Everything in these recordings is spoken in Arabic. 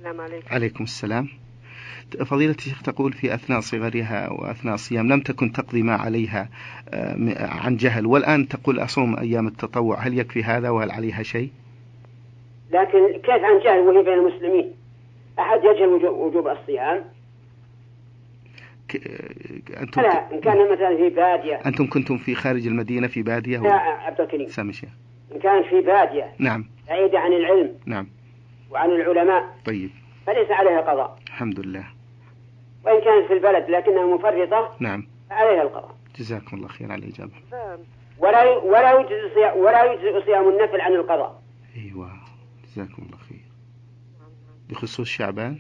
السلام عليكم. عليكم السلام. فضيلة الشيخ تقول في أثناء صغرها وأثناء الصيام لم تكن تقضي ما عليها عن جهل، والآن تقول أصوم أيام التطوع، هل يكفي هذا وهل عليها شيء؟ لكن كيف عن جهل وهي بين المسلمين؟ أحد يجهل وجوب الصيام؟ أنتم لا، إن كان مثلا في بادية. أنتم كنتم في خارج المدينة في بادية؟ لا عبد الكريم، سامي شيخ. إن كان في بادية نعم بعيدة عن العلم نعم وعن العلماء طيب فليس عليها قضاء. الحمد لله. وإن كانت في البلد لكنها مفرطة نعم عليها القضاء. جزاكم الله خير على الإجابة. ولا يجزئ صيام النفل عن القضاء. أيوة جزاكم الله خير. بخصوص شعبان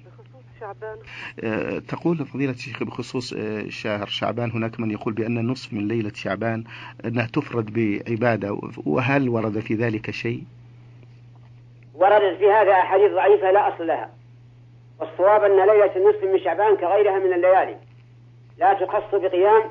تقول فضيلة الشيخ بخصوص شهر شعبان هناك من يقول بأن نصف من ليلة شعبان أنها تفرد بعبادة، وهل ورد في ذلك شيء؟ وردت في هذا أحاديث ضعيفة لا أصل لها، والصواب أن ليلة النصف من شعبان كغيرها من الليالي لا تخص بقيام،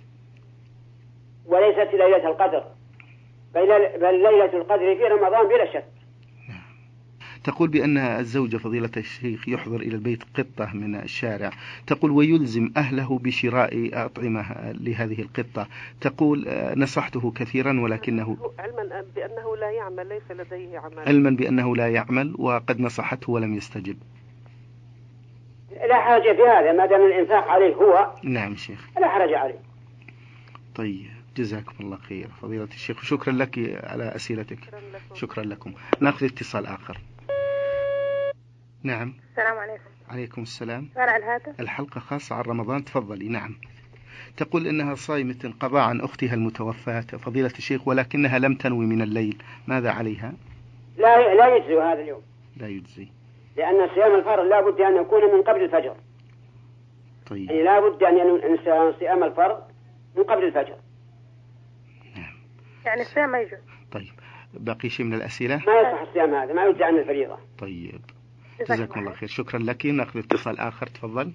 وليست ليلة القدر، بل ليلة القدر في رمضان بلا شك. تقول بأن الزوجة فضيلة الشيخ يحضر إلى البيت قطة من الشارع، تقول ويلزم أهله بشراء أطعمة لهذه القطة، تقول نصحته كثيرا ولكنه علما بأنه لا يعمل، ليس لديه عمل، علما بأنه لا يعمل وقد نصحته ولم يستجب. لا حرج في هذا ما دام الإنفاق عليه هو. نعم شيخ لا حرج عليه. طيب جزاكم الله خير فضيلة الشيخ، شكرا لك على أسئلتك. شكرا لكم. نأخذ اتصال آخر. نعم. السلام عليكم. عليكم السلام. على الهاتف. الحلقة خاصة عن رمضان، تفضلي. نعم. تقول إنها صائمة انقضى عن أختها المتوفاة فضيلة الشيخ ولكنها لم تنوي من الليل، ماذا عليها؟ لا يجزي هذا اليوم. لا يجزي. لأن صيام الفرض لا بد أن يكون من قبل الفجر. طيب. يعني لا بد أن صيام الفرض من قبل الفجر. نعم. يعني الصيام ما يجوز. طيب باقي شيء من الأسئلة؟ ما يصح الصيام هذا، ما يجزي عن الفريضة. طيب جزاكم الله خير، شكرا لك. نأخذ اتصال آخر، تفضل.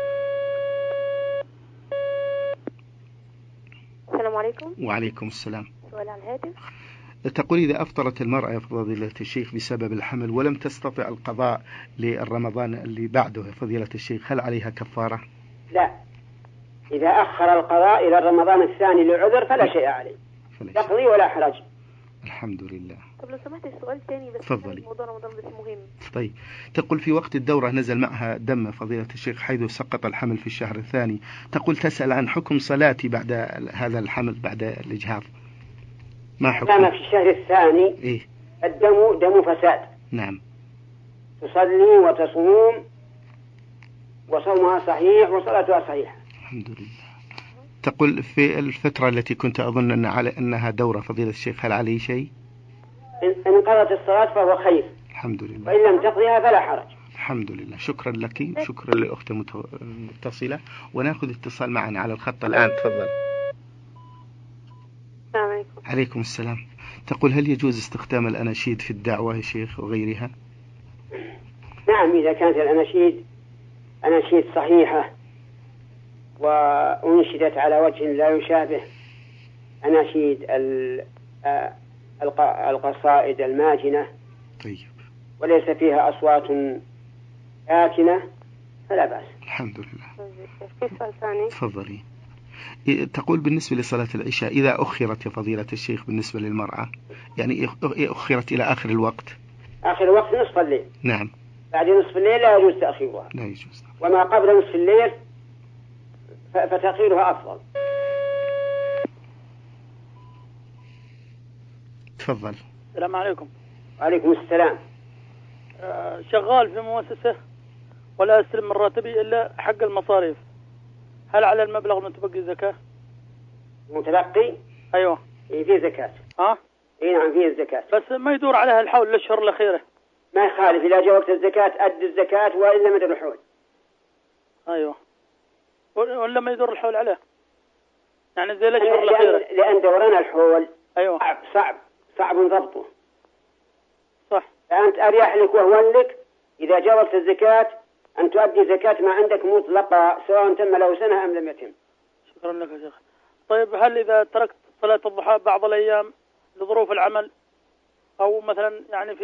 السلام عليكم. وعليكم السلام. سؤال على الهاتف. تقول إذا أفطرت المرأة يا فضيلة الشيخ بسبب الحمل ولم تستطع القضاء للرمضان اللي بعده يا فضيلة الشيخ، هل عليها كفارة؟ لا، إذا أخر القضاء إلى رمضان الثاني لعذر فلا شيء عليه، يقضي ولا حرج. الحمد لله. طب لو سمحت السؤال ثاني بس. تفضلي. موضوع رمضان بس مهم. طيب تقول في وقت الدورة نزل معها دم فضيلة الشيخ حيث سقط الحمل في الشهر الثاني، تقول تسأل عن حكم صلاتي بعد هذا الحمل بعد الإجهاض، ما حكم؟ كان في الشهر الثاني إيه؟ الدم دم فساد. نعم. تصلي وتصوم وصومها صحيح وصلاتها صحيحة. الحمد لله. تقول في الفترة التي كنت أظن أنها دورة فضيلة الشيخ، هل عليه شيء؟ إن قضت الصلاة فهو خير. الحمد لله. وإن لم تقضيها فلا حرج. الحمد لله. شكرا لك، شكرا للأخت المتصلة. ونأخذ اتصال معنا على الخط الآن، تفضل. السلام عليكم. عليكم السلام. تقول هل يجوز استخدام الأناشيد في الدعوة يا شيخ وغيرها؟ نعم، إذا كانت الأناشيد أناشيد صحيحة وأنشدت على وجه لا يشابه أناشيد القصائد الماجنة. طيب. وليس فيها أصوات آكنة فلا بأس. الحمد لله. في سؤال ثاني. تفضلي. تقول بالنسبة لصلاة العشاء إذا أخرت يا فضيلة الشيخ بالنسبة للمرأة، يعني أخرت إلى آخر الوقت. آخر الوقت نصف الليل. نعم. بعد نصف الليل لا يجوز تأخيرها. لا يجوز. وما قبل نصف الليل فتأخيرها أفضل. تفضل. السلام عليكم. وعليكم السلام. شغال في مؤسسة ولا أستلم من راتبي إلا حق المصاريف، هل على المبلغ المتبقي زكاة؟ متبقي؟ أيوة. فيه زكاة. إيه نعم فيه الزكاة. بس ما يدور عليها الحول للشهر الأخيرة. ما يخالف، إذا جاء وقت الزكاة أدي الزكاة وإلا مدى الحول. أيوة. ولا ما يدور الحول عليه، يعني زي الأشهر الأخيرة. لأن دوران الحول أيوة. صعب ضبطه. صح. فأنت أريح لك وهو لك إذا جاء وقت الزكاة أن تؤدي زكاة ما عندك مطلقة سواء تم له سنة أم لم يتم. شكرا لك يا شيخ. طيب هل إذا تركت صلاة الضحى بعض الأيام لظروف العمل أو مثلا يعني في